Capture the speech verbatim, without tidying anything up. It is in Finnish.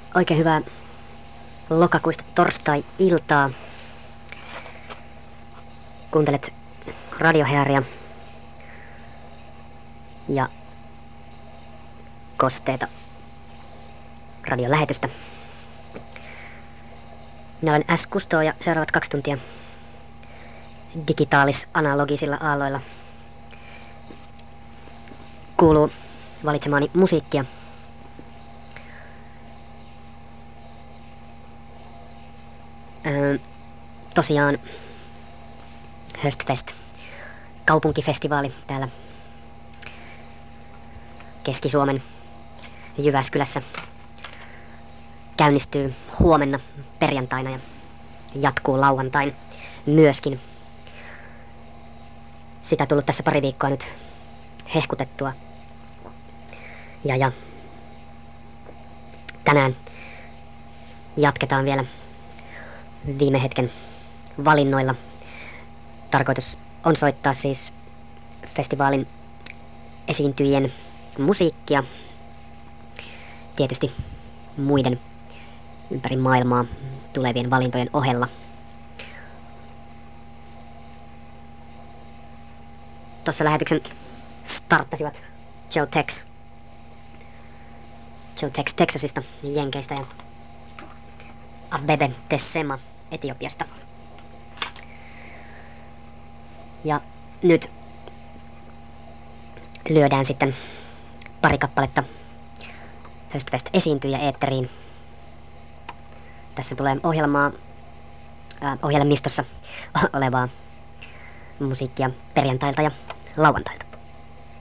Oikein hyvää lokakuista torstai-iltaa. Kuuntelet Radiohearia ja kosteita radiolähetystä. Minä olen S. Kusto ja seuraavat kaksi tuntia digitaalis-analogisilla aalloilla kuuluu valitsemaani musiikkia. Öö, tosiaan Höstfest, kaupunkifestivaali täällä Keski-Suomen Jyväskylässä käynnistyy huomenna perjantaina ja jatkuu lauantain myöskin. Sitä tullut tässä pari viikkoa nyt hehkutettua. Ja, ja tänään jatketaan vielä viime hetken valinnoilla. Tarkoitus on soittaa siis festivaalin esiintyjien musiikkia. Tietysti muiden ympäri maailmaa tulevien valintojen ohella. Tuossa lähetyksen starttasivat Joe Tex. Joe Tex Texasista, Jenkeistä ja Abebe Tessema Etiopiasta. Ja nyt lyödään sitten pari kappaletta Höstfest esiintyjä eetteriin. Tässä tulee ohjelmaa, äh, ohjelmistossa olevaa musiikkia perjantailta ja lauantailta.